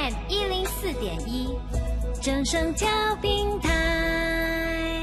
FM104.1，正声调频台。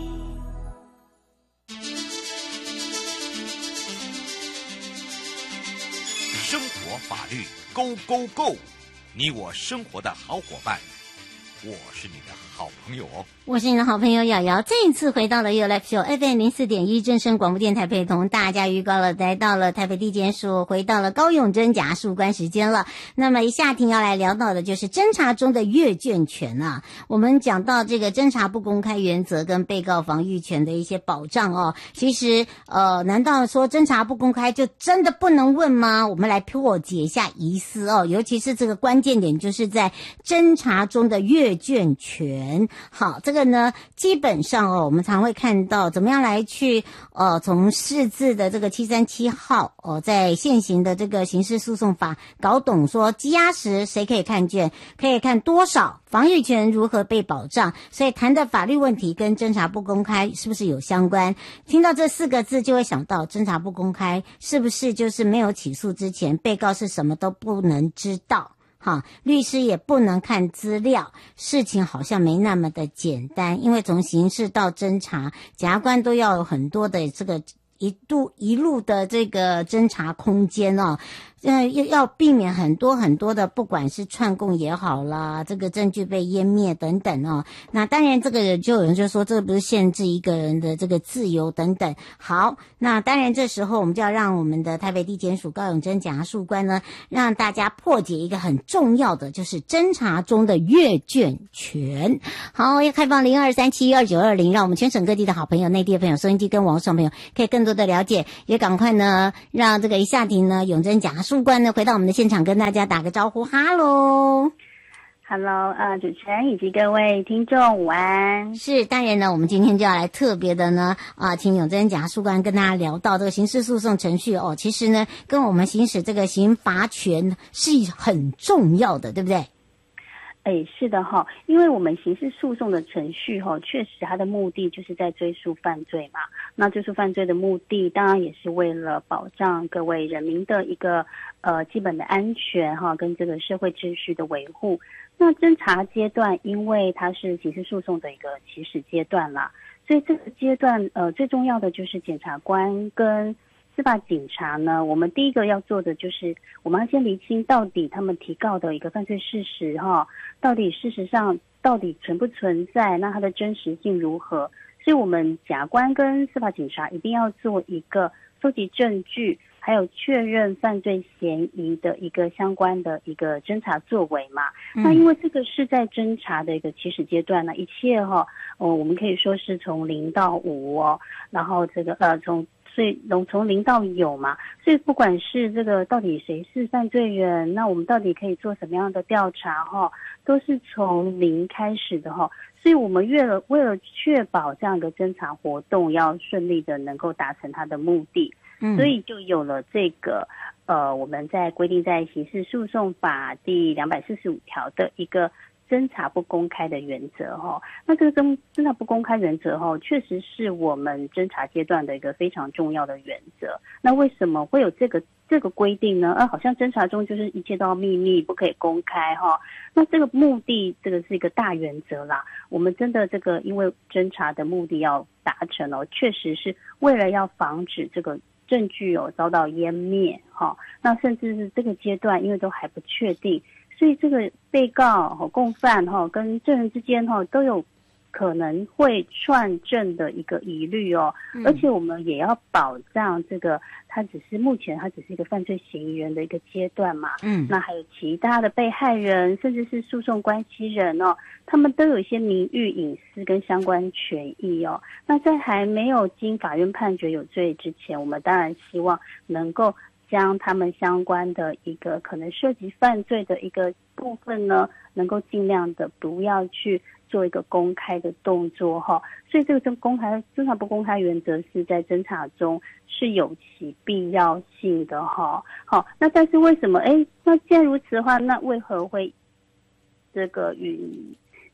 生活法律 Go Go Go， 你我生活的好伙伴，我是你的好朋友哦。 我是你的好朋友瑶瑶，再一次回到了 You Life Show FM104.1正声广播电台，陪同大家预告了来到了台北地检署，回到了高永贞检察事务官时间了。那么一下庭要来聊到的就是侦查中的阅卷权啊。我们讲到这个侦查不公开原则跟被告防御权的一些保障哦。其实难道说侦查不公开就真的不能问吗？我们来破解一下疑思哦，尤其是这个关键点就是在侦查中的阅卷权。好，这个呢，基本上我们常会看到怎么样来去从释字的这个737号在现行的这个刑事诉讼法搞懂说羁押时谁可以看卷，可以看多少，防御权如何被保障，所以谈的法律问题跟侦查不公开是不是有相关？听到这4个字就会想到侦查不公开是不是就是没有起诉之前被告是什么都不能知道，律师也不能看资料，事情好像没那么的简单，因为从刑事到侦查，检察官都要有很多的这个一路的这个侦查空间哦。要避免很多的，不管是串供也好啦，这个证据被湮灭等等哦。那当然这个就有人就说这不是限制一个人的这个自由等等。好，那当然这时候我们就要让我们的台北地检署高永贞检察事务官呢，让大家破解一个很重要的，就是侦查中的阅卷权。好，要开放02372920，让我们全省各地的好朋友、内地的朋友、收音机跟网络上朋友可以更多的了解，也赶快呢让这个一下庭呢永贞检察事务官呢回到我们的现场，跟大家打个招呼。哈喽 ，Hello， 主持人以及各位听众午安。 是，当然呢，我们今天就要来特别的呢，请永贞检察事务官跟大家聊到这个刑事诉讼程序哦，其实呢，跟我们行使这个刑罚权是很重要的，对不对？ 是的哈，因为我们刑事诉讼的程序哈，确实它的目的就是在追诉犯罪嘛。那追诉犯罪的目的，当然也是为了保障各位人民的一个基本的安全哈，跟这个社会秩序的维护。那侦查阶段，因为它是刑事诉讼的一个起始阶段啦，所以这个阶段最重要的就是检察官跟司法警察呢，我们第一个要做的就是我们要先厘清到底他们提告的一个犯罪事实哈，到底事实上到底存不存在，那它的真实性如何。所以我们检察官跟司法警察一定要做一个搜集证据还有确认犯罪嫌疑的一个相关的一个侦查作为嘛。那因为这个是在侦查的一个起始阶段呢，一切我们可以说是从0到5哦，然后这个所以从0到有嘛，所以不管是这个到底谁是犯罪人，那我们到底可以做什么样的调查都是从0开始的所以我们为了确保这样一个侦查活动要顺利的能够达成它的目的，所以就有了这个我们在规定在刑事诉讼法第245条的一个侦查不公开的原则那这个侦查不公开原则确实是我们侦查阶段的一个非常重要的原则。那为什么会有这个规定呢？好像侦查中就是一切都要秘密，不可以公开那这个目的，这个是一个大原则啦。我们真的这个因为侦查的目的要达成确实是为了要防止这个证据遭到湮灭那甚至是这个阶段因为都还不确定，所以这个被告共犯跟证人之间都有可能会串证的一个疑虑而且我们也要保障这个目前他只是一个犯罪嫌疑人的一个阶段嘛，那还有其他的被害人甚至是诉讼关系人他们都有一些名誉隐私跟相关权益那在还没有经法院判决有罪之前，我们当然希望能够将他们相关的一个可能涉及犯罪的一个部分呢，能够尽量的不要去做一个公开的动作所以这个侦查不公开原则是在侦查中是有其必要性的那但是为什么那既然如此的话，那为何会这个与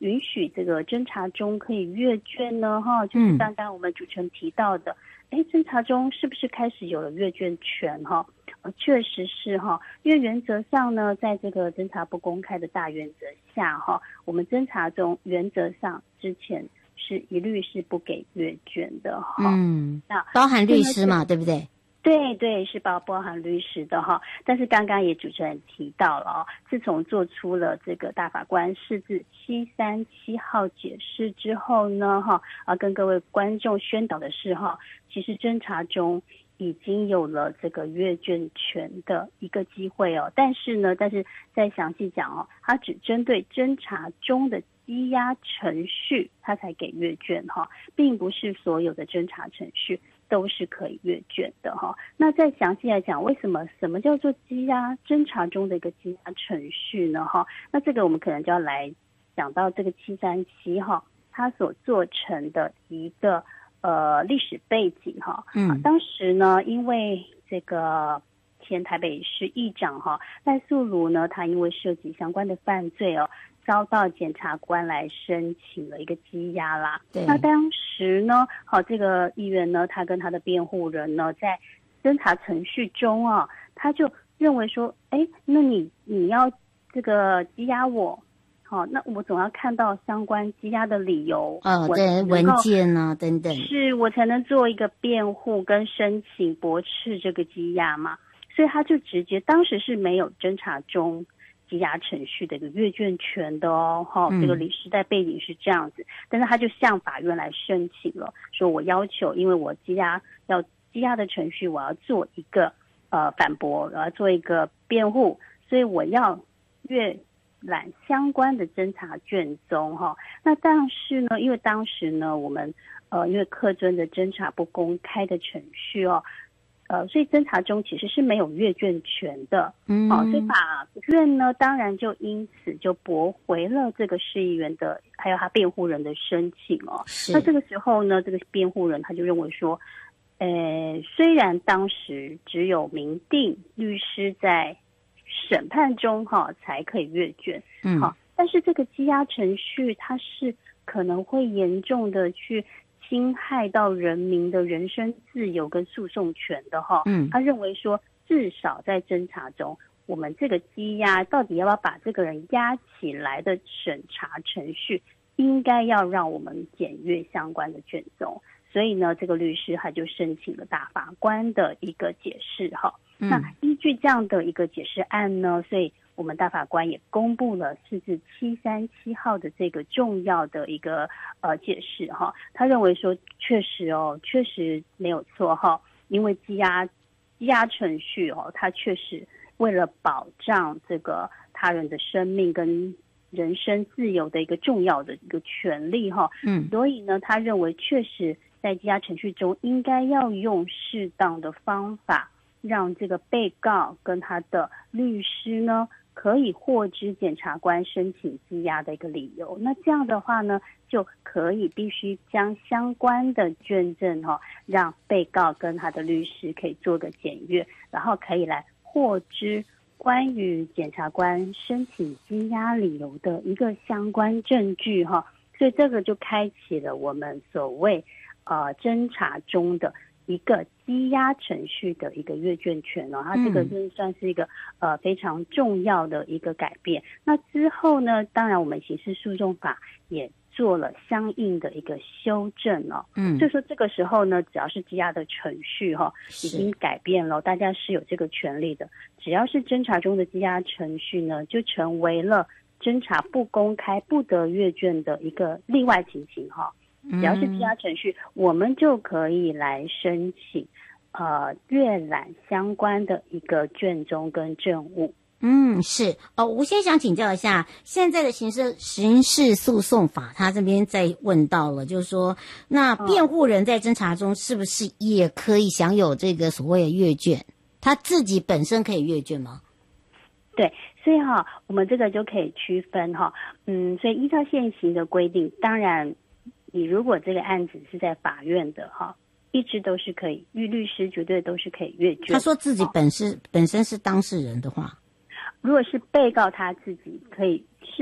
允许这个侦查中可以阅卷呢？哈，就是刚刚我们主持人提到的，侦查中是不是开始有了阅卷权？哈，确实是哈，因为原则上呢，在这个侦查不公开的大原则下，哈，我们侦查中原则上之前是一律是不给阅卷的哈。那包含律师嘛，对不对？ 对对，是包含律师的哈，但是刚刚也主持人提到了哦，自从做出了这个大法官释字737号解释之后呢，跟各位观众宣导的是哈，其实侦查中已经有了这个阅卷权的一个机会哦，但是再详细讲哦，它只针对侦查中的羁押程序，它才给阅卷哈，并不是所有的侦查程序都是可以阅卷的哈。那再详细来讲，什么叫做羁押侦查中的一个羁押程序呢？哈，那这个我们可能就要来讲到这个737哈，它所做成的一个历史背景哈。当时呢，因为这个前台北市议长哈赖素如呢，他因为涉及相关的犯罪哦，遭到检察官来申请了一个羁押啦。对，那当时呢，这个议员呢，他跟他的辩护人呢，在侦查程序中啊，他就认为说，那你要这个羁押我，那我总要看到相关羁押的理由， 对，文件啊等等， 是我才能做一个辩护跟申请驳斥这个羁押嘛。所以他就直接当时是没有侦查中羁押程序的一个阅卷权的哦，这个时代背景是这样子，但是他就向法院来申请了，说我要求，因为我羁押的程序，我要做一个反驳，我要做一个辩护，所以我要阅览相关的侦查卷宗哈。那但是呢，因为当时呢，我们因为课征的侦查不公开的程序哦。所以侦查中其实是没有阅卷权的，所以法院呢，当然就因此就驳回了这个市议员的还有他辩护人的申请哦。那这个时候呢，这个辩护人他就认为说，虽然当时只有明定律师在审判中才可以阅卷，但是这个羁押程序它是可能会严重的去侵害到人民的人身自由跟诉讼权的哈，他认为说至少在侦查中，我们这个羁押到底要不要把这个人押起来的审查程序，应该要让我们检阅相关的卷宗。所以呢，这个律师他就申请了大法官的一个解释哈。那依据这样的一个解释案呢，所以我们大法官也公布了释字737号的这个重要的一个解释哈。他认为说确实没有错哈，因为羁押程序它确实为了保障这个他人的生命跟人身自由的一个重要的一个权利哈。所以呢，他认为确实在羁押程序中应该要用适当的方法，让这个被告跟他的律师呢，可以获知检察官申请羁押的一个理由。那这样的话呢，就可以必须将相关的卷证让被告跟他的律师可以做个检阅，然后可以来获知关于检察官申请羁押理由的一个相关证据哈。所以这个就开启了我们所谓侦查中的一个羁押程序的一个阅卷权它这个就算是一个非常重要的一个改变。那之后呢，当然我们刑事诉讼法也做了相应的一个修正所以说这个时候呢，只要是羁押的程序已经改变了，大家是有这个权利的。只要是侦查中的羁押程序呢，就成为了侦查不公开不得阅卷的一个例外情形只要是羁押程序，我们就可以来申请阅览相关的一个卷宗跟证物。 是我先想请教一下，现在的刑事诉讼法，他这边在问到了，就是说，那辩护人在侦查中是不是也可以享有这个所谓的阅卷？他自己本身可以阅卷吗？ 对，所以我们这个就可以区分所以依照现行的规定，当然你如果这个案子是在法院的一直都是可以，律师绝对都是可以阅卷。 他说自己本身是当事人的话， 如果是被告他自己可以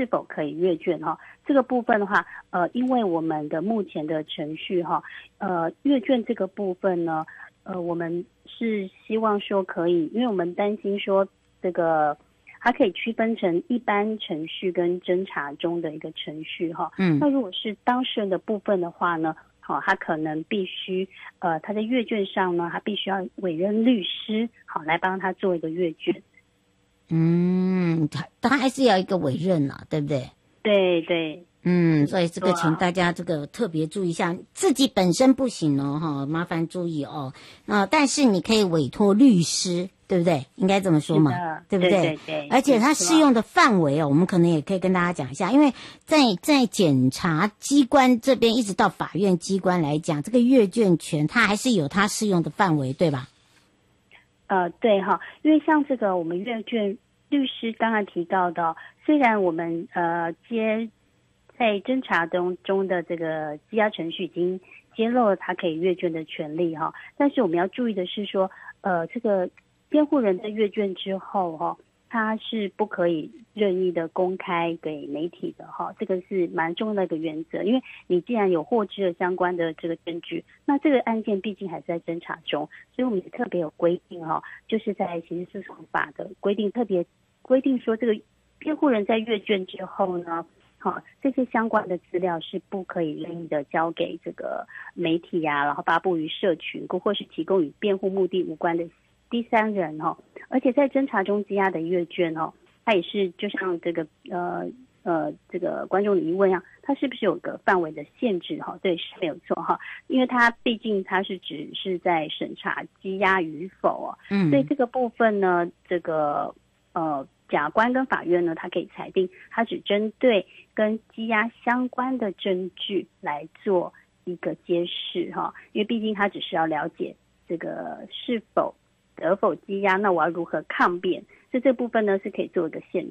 是否可以阅卷哈。这个部分的话，因为我们的目前的程序哈，阅卷这个部分呢，我们是希望说可以，因为我们担心说这个它可以区分成一般程序跟侦查中的一个程序哈。那如果是当事人的部分的话呢，他可能必须他在阅卷上呢，他必须要委任律师来帮他做一个阅卷。 他还是要一个委任啦，对不对？ 对对。 所以这个请大家这个特别注意一下，自己本身不行哦，麻烦注意哦。但是你可以委托律师，对不对？应该这么说嘛，对不对？对。而且它适用的范围我们可能也可以跟大家讲一下，因为在检察机关这边一直到法院机关来讲，这个阅卷权它还是有它适用的范围，对吧？ 对哈，因为像这个我们阅卷律师刚才提到的，虽然我们在侦查中的这个羁押程序已经揭露了他可以阅卷的权利哈，但是我们要注意的是说，这个辩护人在阅卷之后他是不可以任意的公开给媒体的哈，这个是蛮重要的一个原则，因为你既然有获知了相关的这个证据，那这个案件毕竟还是在侦查中，所以我们也特别有规定就是在刑事诉讼法的规定特别规定说，这个辩护人在阅卷之后呢，这些相关的资料是不可以任意的交给这个媒体然后发布于社群，或是提供与辩护目的无关的第三人而且在侦查中羁押的阅卷它也是就像这个这个观众的疑问一样，它是不是有个范围的限制对，是没有错因为它毕竟它是只是在审查羁押与否所以这个部分呢，这个检察官跟法院呢，他可以裁定，他只针对跟羁押相关的证据来做一个揭示因为毕竟他只是要了解这个是否得否羁押，那我要如何抗辩，所以这部分呢是可以做一个限